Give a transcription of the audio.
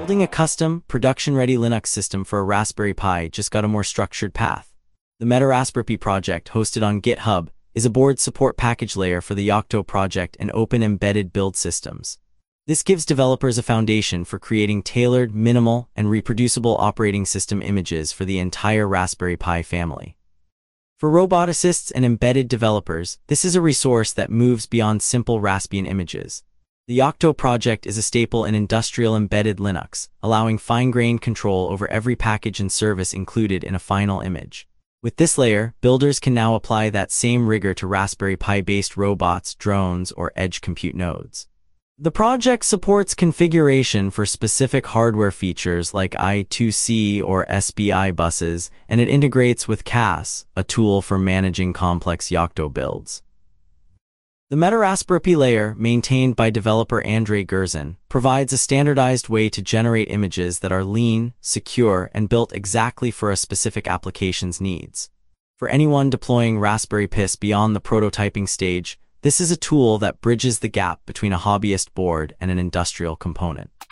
Building a custom, production-ready Linux system for a Raspberry Pi just got a more structured path. The MetaRaspberry project, hosted on GitHub, is a board support package layer for the Yocto project and open embedded build systems. This gives developers a foundation for creating tailored, minimal, and reproducible operating system images for the entire Raspberry Pi family. For roboticists and embedded developers, this is a resource that moves beyond simple Raspbian images. The Yocto project is a staple in industrial embedded Linux, allowing fine-grained control over every package and service included in a final image. With this layer, builders can now apply that same rigor to Raspberry Pi-based robots, drones, or edge compute nodes. The project supports configuration for specific hardware features like I2C or SPI buses, and it integrates with CAS, a tool for managing complex Yocto builds. The MetaRaspberry layer, maintained by developer Andrei Gurzin, provides a standardized way to generate images that are lean, secure, and built exactly for a specific application's needs. For anyone deploying Raspberry Pi beyond the prototyping stage, this is a tool that bridges the gap between a hobbyist board and an industrial component.